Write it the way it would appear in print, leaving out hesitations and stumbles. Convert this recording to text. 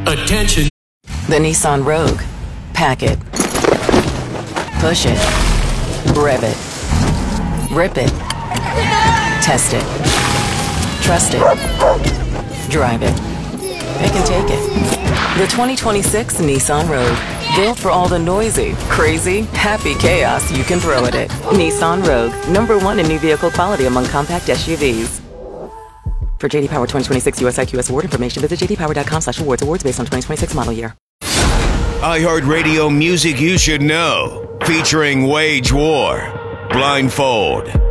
Attention. The Nissan Rogue. Pack it. Push it. Rev it. Rip it. Test it. Trust it. Drive it. Pick and take it. The 2026 Nissan Rogue. Built for all the noisy, crazy, happy chaos you can throw at it. Nissan Rogue. #1 in new vehicle quality among compact SUVs. For JD Power 2026 US IQS award information, visit jdpower.com/awards. Awards based on 2026 model year. iHeartRadio music you should know. Featuring Wage War, Blindfold.